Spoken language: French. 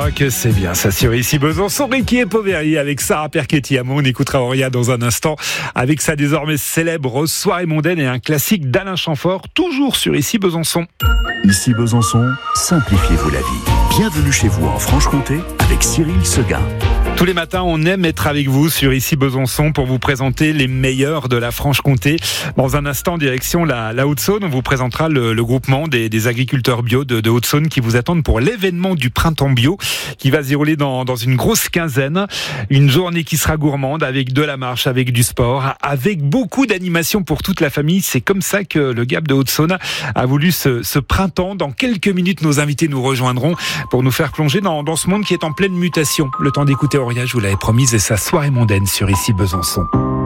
que c'est bien ça sur Ici Besançon. Ricky et Poveri avec Sarah Perchetti-Amo. On écoutera Auria dans un instant avec sa désormais célèbre soirée mondaine et un classique d'Alain Chamfort, toujours sur Ici Besançon. Ici Besançon, simplifiez-vous la vie. Bienvenue chez vous en Franche-Comté avec Cyril Seguin. Tous les matins, on aime être avec vous sur Ici Besançon pour vous présenter les meilleurs de la Franche-Comté. Dans un instant, direction la Haute-Saône, on vous présentera le groupement des agriculteurs bio de Haute-Saône qui vous attendent pour l'événement du printemps bio qui va se dérouler dans une grosse quinzaine. Une journée qui sera gourmande avec de la marche, avec du sport, avec beaucoup d'animation pour toute la famille. C'est comme ça que le GAP de Haute-Saône a voulu ce printemps. Dans quelques minutes, nos invités nous rejoindront pour nous faire plonger dans ce monde qui est en pleine mutation. Le temps d'écouter Auria, je vous l'avais promise, et sa soirée mondaine sur Ici Besançon.